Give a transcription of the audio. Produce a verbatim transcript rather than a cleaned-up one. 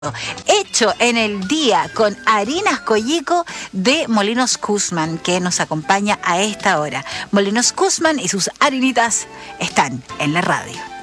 Hecho en el día con harinas Collico de Molinos Kuzman, que nos acompaña a esta hora. Molinos Kuzman y sus harinitas están en la radio.